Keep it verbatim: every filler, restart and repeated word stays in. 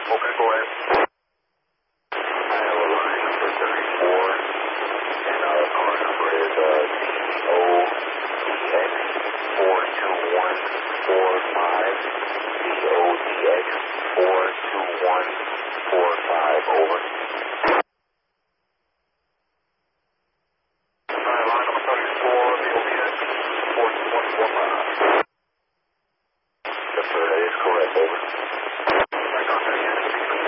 Okay, go ahead. Iowa line number thirty-four, and our car number is uh, D O D X four two one four five, D O D X four two one four five, over. Iowa line number thirty-four, D O D X four two one four five. Yes, sir, that is correct, over. Right, contact again.